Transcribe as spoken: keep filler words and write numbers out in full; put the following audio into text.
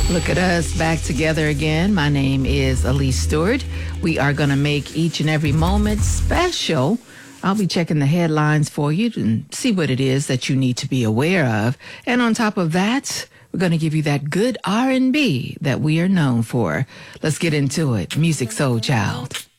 Look at us back together again. My name is Elise Stewart. We are going to make each and every moment special. I'll be checking the headlines for you and see what it is that you need to be aware of. And on top of that, we're going to give you that good R and B that we are known for. Let's get into it. Music Soul Child.